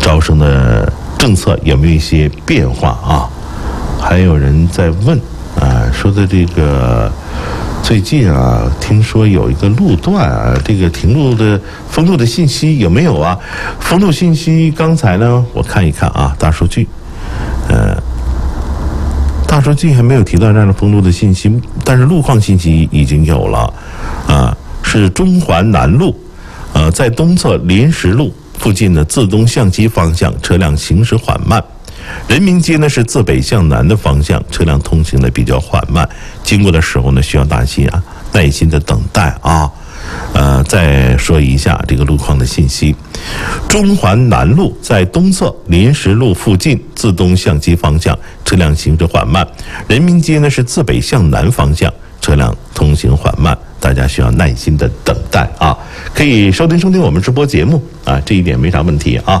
招生的政策有没有一些变化啊？还有人在问啊，说的这个最近啊，听说有一个路段啊，这个停路的封路的信息有没有啊？封路信息刚才呢，我看一看啊，大数据，大数据还没有提到这样的封路的信息，但是路况信息已经有了啊，是中环南路，在东侧临时路附近的自东向西方向车辆行驶缓慢。人民街呢是自北向南的方向，车辆通行的比较缓慢，经过的时候呢需要大家耐心的等待啊。再说一下这个路况的信息：中环南路在东侧临时路附近自东向西方向车辆行驶缓慢，人民街呢是自北向南方向车辆通行缓慢，大家需要耐心的等待啊。可以收听我们直播节目啊，这一点没啥问题啊。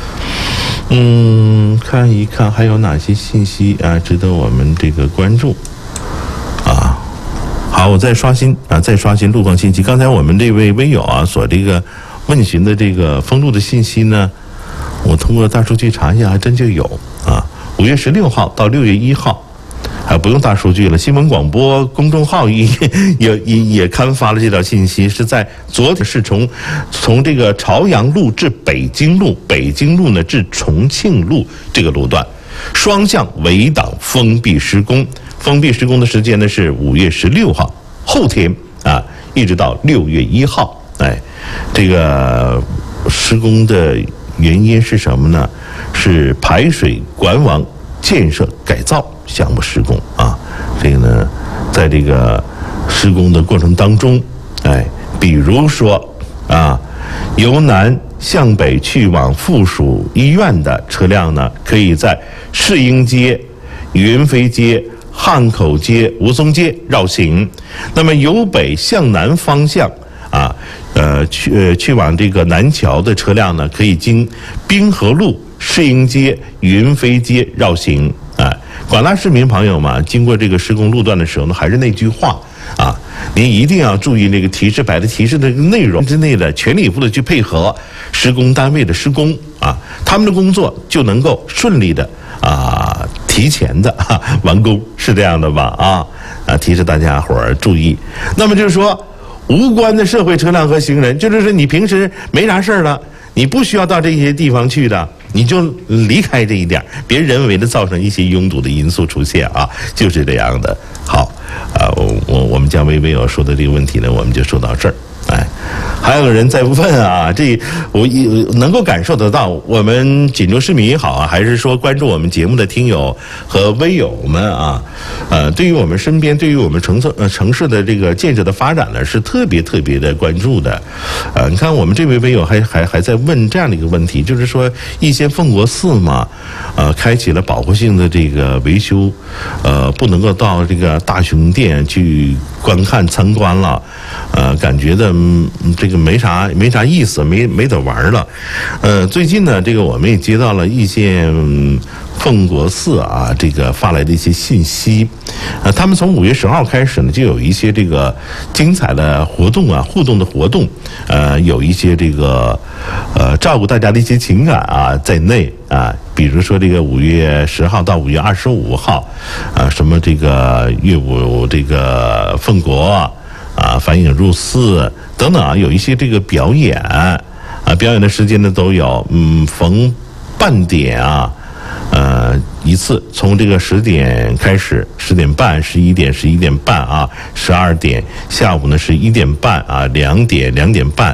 看一看还有哪些信息啊值得我们这个关注啊。好，我再刷新路况信息。刚才我们这位微友啊所这个问询的这个封路的信息呢，我通过大数据查一下，还真就有啊。5月16号到6月1号。不用大数据了，新闻广播公众号也刊发了这条信息，是在昨天是从这个朝阳路至北京路，北京路呢至重庆路这个路段，双向围挡封闭施工，封闭施工的时间呢是5月16号，后天啊一直到6月1号，这个施工的原因是什么呢？是排水管网建设改造项目施工啊，这个呢，在这个施工的过程当中，比如说啊，由南向北去往附属医院的车辆呢，可以在世英街、云飞街、汉口街、吴淞街绕行。那么由北向南方向啊，去往这个南桥的车辆呢，可以经滨河路、世英街、云飞街绕行。广大市民朋友们，经过这个施工路段的时候呢，还是那句话啊，您一定要注意那个提示牌的提示的内容之内的，全力以赴的去配合施工单位的施工啊，他们的工作就能够顺利的提前的完工，是这样的吧？提示大家伙儿注意。那么就是说，无关的社会车辆和行人，就是说你平时没啥事儿了，你不需要到这些地方去的。你就离开这一点，别人为的造成一些拥堵的因素出现啊，就是这样的。好，我们将微友说的这个问题呢，我们就说到这儿。还有人在问啊，这我能够感受得到，我们锦州市民也好啊，还是说关注我们节目的听友和微友们啊，对于我们身边，对于我们城市的这个建设的发展呢，是特别的关注的。你看我们这位微友还在问这样的一个问题，就是说一些奉国寺嘛，开启了保护性的这个维修，不能够到这个大雄殿去观看参观了，感觉的这个没啥意思，没得玩了。最近呢，这个我们也接到了一些奉国寺啊，这个发来的一些信息，他们从5月10号开始呢，就有一些这个精彩的活动啊，互动的活动，有一些这个照顾大家的一些情感啊在内啊，比如说这个5月10号到5月25号，什么这个乐舞这个奉国返影入寺等等啊，有一些这个表演表演的时间呢都有，逢半点一次，从这个10点开始，10点半、11点、11点半12点，下午呢是1点半2点、2点半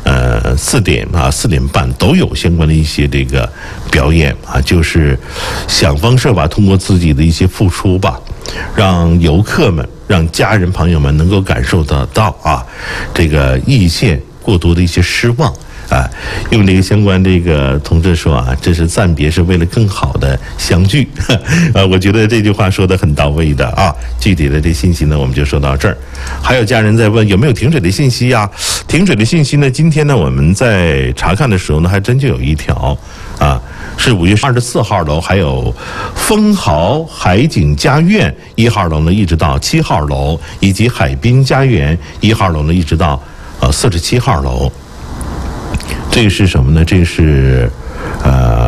，4点4点半都有相关的一些这个表演就是想方设法通过自己的一些付出吧，让游客们、让家人朋友们能够感受得到这个易县过多的一些失望。用这个相关这个同志说这是暂别，是为了更好的相聚。我觉得这句话说得很到位的具体的这信息呢，我们就说到这儿。还有家人在问有没有停水的信息停水的信息呢，今天呢我们在查看的时候呢，还真就有一条是5月24号楼，还有丰豪海景家苑1号楼呢，一直到7号楼，以及海滨家园1号楼呢，一直到47号楼。这个是什么呢？这个是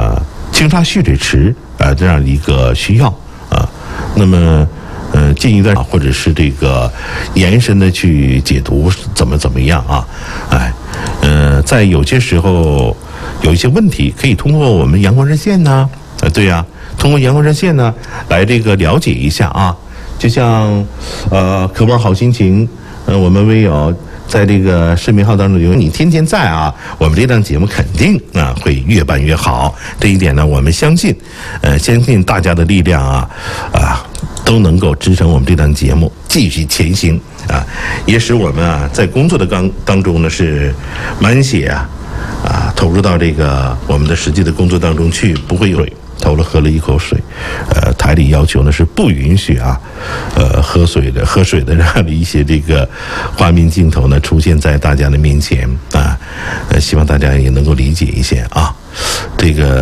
京沙蓄水池这样一个需要啊。那么近一段或者是这个延伸的去解读怎么样啊？在有些时候有一些问题可以通过我们阳光热线呢，对呀，通过阳光热线呢来这个了解一下啊。就像渴望好心情，我们微友在这个视频号当中，因为你天天在啊，我们这档节目肯定会越办越好。这一点呢，我们相信大家的力量都能够支撑我们这档节目继续前行啊，也使我们在工作的当中呢是满血投入到这个我们的实际的工作当中去，不会有水。喝了一口水，台里要求呢是不允许喝水的这样的一些这个画面镜头呢出现在大家的面前希望大家也能够理解一些啊。这个